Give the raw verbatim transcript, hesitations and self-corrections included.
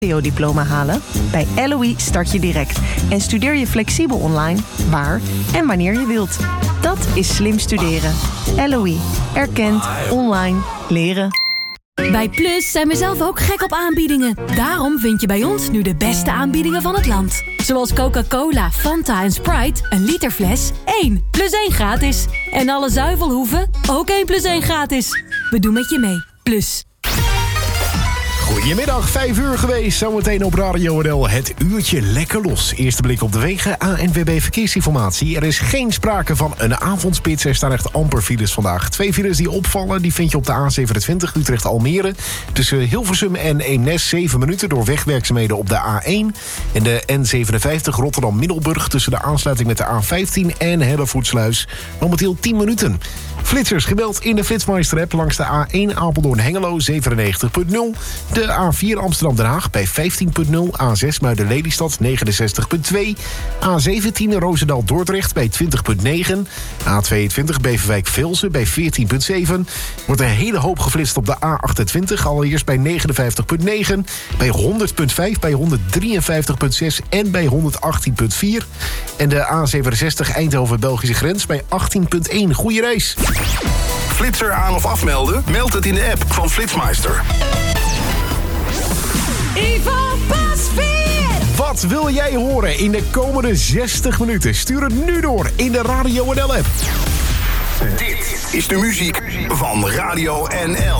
diploma halen? Bij L O E start je direct en studeer je flexibel online, waar en wanneer je wilt. Dat is slim studeren. L O E. Erkend. Online. Leren. Bij Plus zijn we zelf ook gek op aanbiedingen. Daarom vind je bij ons nu de beste aanbiedingen van het land. Zoals Coca-Cola, Fanta en Sprite, een liter fles, één plus één gratis. En alle zuivelhoeven, ook één plus één gratis. We doen met je mee. Plus. Goedemiddag, vijf uur geweest. Zometeen op Radio N L het uurtje lekker los. Eerste blik op de wegen, A N W B Verkeersinformatie. Er is geen sprake van een avondspits. Er staan echt amper files vandaag. Twee files die opvallen, die vind je op de A zevenentwintig Utrecht-Almere. Tussen Hilversum en Eemnes, zeven minuten door wegwerkzaamheden op de A één. En de N zevenenvijftig Rotterdam-Middelburg tussen de aansluiting met de A vijftien en Hellevoetsluis. Momenteel tien minuten. Flitsers gebeld in de Flitsmeister-app langs de A één Apeldoorn-Hengelo zevenennegentig punt nul. De A vier Amsterdam-Den Haag bij vijftien punt nul. A zes Muiden-Lelystad negenenzestig punt twee. A zeventien Roosendaal-Dordrecht bij twintig punt negen. A tweeëntwintig Beverwijk-Velsen bij veertien punt zeven. Wordt een hele hoop geflitst op de A achtentwintig. Allereerst bij negenenvijftig punt negen. Bij honderd punt vijf, bij honderddrieënvijftig punt zes en bij honderdachttien punt vier. En de A zevenenzestig Eindhoven-Belgische grens bij achttien punt één. Goeie reis. Flitser aan of afmelden? Meld het in de app van Flitsmeister. Ivo Pasveer! Wat wil jij horen in de komende zestig minuten? Stuur het nu door in de Radio N L app. Dit is de muziek van Radio N L.